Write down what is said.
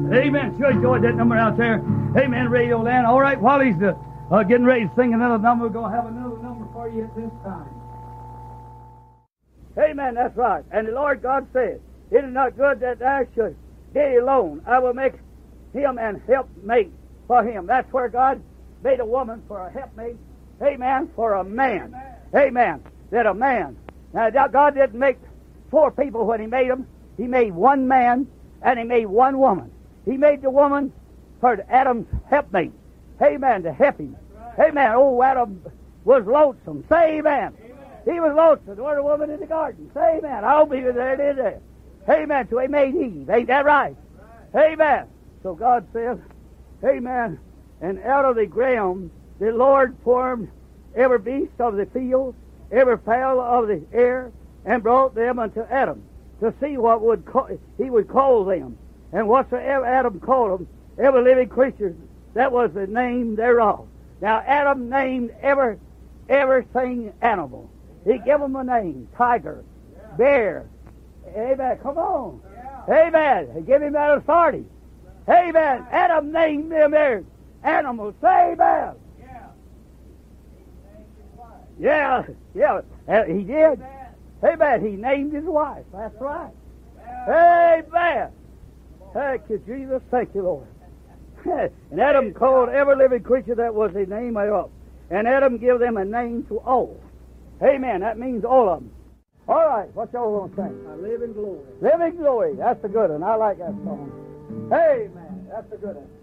Amen. Sure enjoyed that number out there. Amen, Radio Land. All right, while he's getting ready to sing another number, we're going to have another number for you at this time. Amen, that's right. And the Lord God said, it is not good that thou should be alone. I will make him an helpmate for him. That's where God made a woman for a helpmate. Amen, for a man. Amen. That a man. Now, God didn't make four people when he made them. He made one man and he made one woman. He made the woman for Adam's helpmate. Amen, to help him. Amen. Oh, Adam was lonesome. Say amen. He was lonesome. There was a woman in the garden. Say amen. I'll be there. It is there. Amen. So he made Eve. Ain't that right? Amen. So God says, amen. And out of the ground the Lord formed every beast of the field, every fowl of the air, and brought them unto Adam to see what he would call them. And whatsoever Adam called them, every living creature, that was the name thereof. Now Adam named everything animal. He gave them a name: tiger, bear. Amen. Come on. Amen. He gave him that authority. Amen. Adam named them their animals. Say amen. Yeah. He did. Amen. He named his wife. That's right. Amen. Thank you, Jesus. Thank you, Lord. And Adam called every living creature that was the name thereof. And Adam gave them a name to all. Amen. That means all of them. All right. What y'all going to sing? I live in glory. Live in glory. That's a good one. I like that song. Amen. That's a good one.